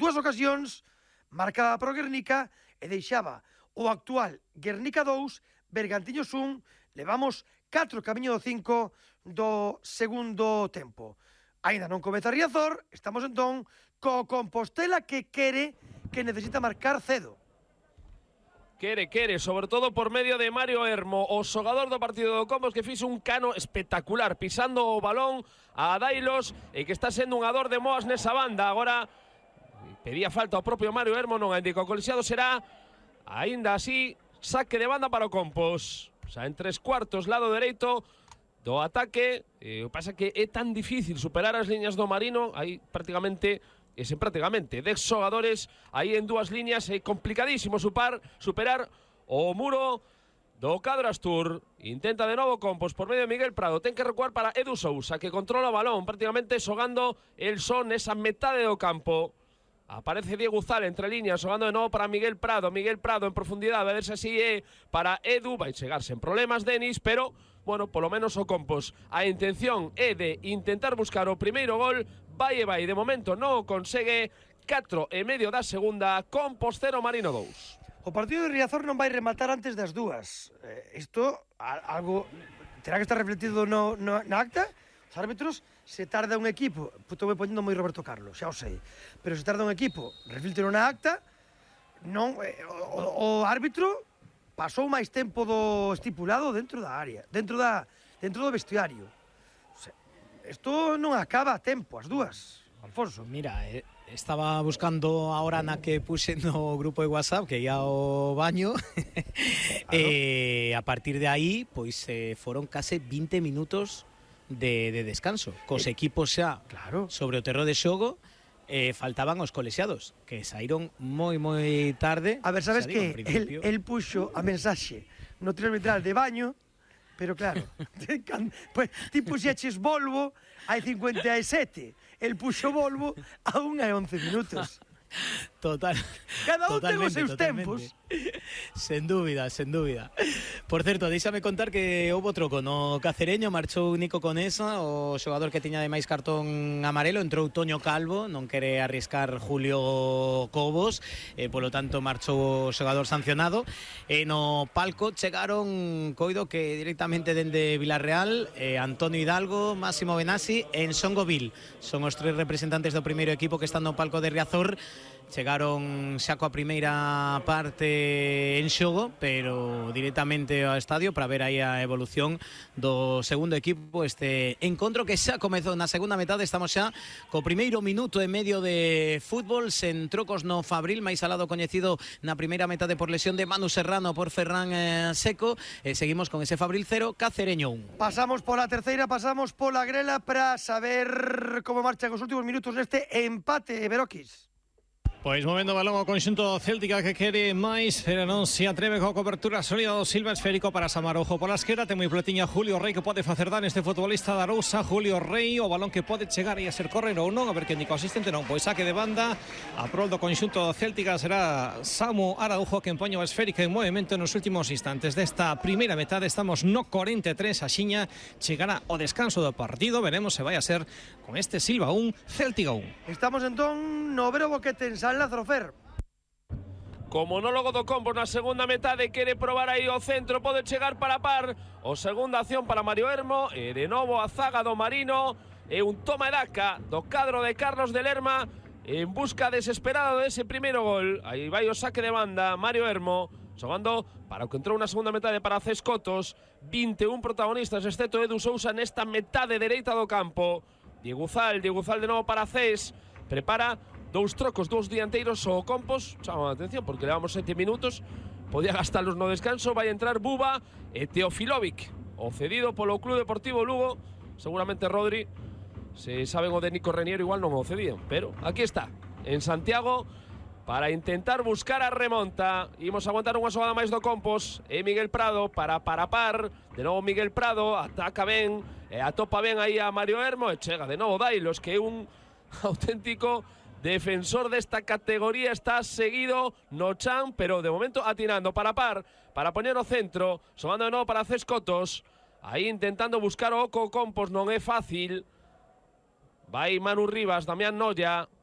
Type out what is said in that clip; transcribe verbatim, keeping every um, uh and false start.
dúas ocasións, marcada por Guernica, e deixaba o actual Guernica dous, Bergantiños un. Levamos catro camiño do cinco do segundo tempo. Ainda non comeza Riazor, estamos entón co Compostela que quere, que necesita marcar cedo. Quere, quere, sobre todo por medio de Mario Hermo, o xogador do partido do Compos, que fixo un cano espectacular, pisando o balón a Dailos, e que está sendo un ador de moas nesa banda. Agora pedía falta ao propio Mario Hermo, non a indica o colexado, será aínda así saque de banda para o Compos. O sea, en tres cuartos, lado dereito do ataque. eh, o que pasa que é tan difícil superar as liñas do Marino, aí prácticamente, e sen prácticamente, dez xogadores aí en dúas liñas, é complicadísimo supar, superar o muro do Cadro Astur. Intenta de novo Compos por medio de Miguel Prado, ten que recuar para Edu Sousa, que controla o balón, prácticamente xogando el son esa metade do campo. Aparece Diego Uzal entre líneas, xogando de novo para Miguel Prado. Miguel Prado en profundidade, a ver se así é para Edu. Vai chegar sen problemas Denis, pero, bueno, polo menos o Compos. A intención é de intentar buscar o primeiro gol. Vai e vai, de momento non o consegue. catro e medio da segunda, Compos cero, Marino dous. O partido de Riazor non vai rematar antes das dúas. Eh, isto, a, algo, terá que estar refletido no, no, na acta. Os árbitros, se tarda un equipo, estou me poñendo moi Roberto Carlos, xa o sei, pero se tarda un equipo, reflítelo na acta, non, eh, o, o árbitro pasou máis tempo do estipulado dentro da área, dentro da dentro do vestiario. O sea, isto non acaba a tempo, as dúas, Alfonso. Mira, eh, estaba buscando a hora na que puse no grupo de WhatsApp que ia ao baño. Claro. E a partir de aí, pois eh, foron case vinte minutos De, de descanso, cos eh, equipos xa claro. Sobre o terreo de xogo, eh, faltaban os colexiados, que saíron moi moi tarde. A ver, sabes que el, el puxo a mensaxe no tiro arbitral de baño, pero claro, pues, ti puxeches Volvo hai cincuenta e sete, el puxo Volvo a unha e once minutos. Total. Cada un ten os seus tempos. Sen dúbida, sen dúbida. Por certo, deixame contar que houve troco no Cacereño, marchou Nico Conesa, o xogador que tiña de máis cartón amarelo, entrou Toño Calvo, non quere arriscar Julio Cobos, e polo tanto marchou o xogador sancionado. E no palco chegaron, coido que directamente dende Vilarreal, eh, Antonio Hidalgo, Máximo Benassi e Ensongo Vil. Son os tres representantes do primeiro equipo que están no palco de Riazor. Chegaron xa coa primeira parte en xogo, pero directamente ao estadio para ver aí a evolución do segundo equipo. Este encontro que xa comezou na segunda metade, estamos xa co primeiro minuto e medio de fútbol, sen trocos no Fabril, máis alado coñecido na primeira metade por lesión de Manu Serrano por Ferran eh, Seco, e seguimos con ese Fabril cero, Cacereño un. Pasamos pola terceira, pasamos pola grela para saber como marchan os últimos minutos neste empate, Beroquis. Pois movendo o balón ao conxunto céltica que quere máis, pero non se atreve coa cobertura sólida do Silva, esférico para Samarojo pola esquerda, ten moi pletiña Julio Rey que pode facer dan este futbolista da Arousa. Julio Rey, o balón que pode chegar e a ser correr ou non, a ver que indica o asistente, non, pois saque de banda a prol do conxunto céltica. Será Samu Araujo que empoña o esférico en movimento nos últimos instantes desta primeira metade. Estamos no cuarenta e tres, a xiña chegará o descanso do partido, veremos se vai a ser con este Silva un, Céltica un. Estamos entón no Vero Boquete en San Lázaro, Fer. Como monólogo do Compos na segunda metade, quere probar aí o centro, pode chegar para par. O segunda acción para Mario Hermo, e de novo a zaga do Marino, e un toma e daca do cadro de Carlos de Lerma en busca desesperada dese primeiro gol. Aí vai o saque de banda, Mario Hermo xogando para o que entrou na segunda metade para Cés Cotos. vinte e un protagonistas, excepto Edu Sousa nesta metade dereita do campo. Diego Uzal, Diego Uzal de novo para Cés, prepara dous trocos, dous dianteiros o Compos. Chama a atención porque levamos sete minutos, podía gastalos no descanso. Vai entrar Buba e Teofilovic, o cedido polo Club Deportivo Lugo. Seguramente Rodri, se saben o de Nico Reniero, igual non o cedían, pero aquí está, en Santiago, para intentar buscar a remonta. Imos aguantar unha xogada máis do Compos, e Miguel Prado para parapar, de novo Miguel Prado, ataca ben, e atopa ben aí a Mario Hermo, e chega de novo Dailos, que é un auténtico defensor desta categoría, está seguido no chan, pero de momento atinando para par, para poñer o centro, xogando de novo para Cés Cotos, aí intentando buscar o oco Compos, non é fácil. Vai Manu Rivas, Damián Noya,